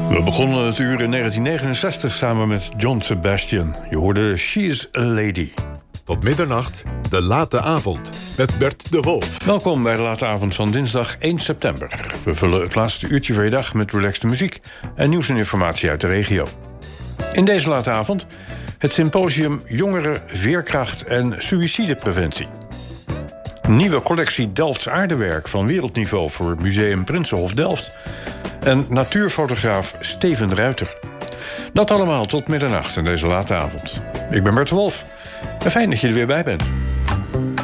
We begonnen het uur in 1969 samen met John Sebastian. Je hoorde She's a Lady. Tot middernacht, de late avond, met Bert de Wolf. Welkom bij de late avond van dinsdag 1 september. We vullen het laatste uurtje van je dag met relaxte muziek en nieuws en informatie uit de regio. In deze late avond het symposium Jongeren, Veerkracht en Suïcidepreventie. Nieuwe collectie Delfts aardewerk van wereldniveau voor Museum Prinsenhof Delft. En natuurfotograaf Steven Ruiter. Dat allemaal tot middernacht in deze late avond. Ik ben Bert de Wolf en fijn dat je er weer bij bent.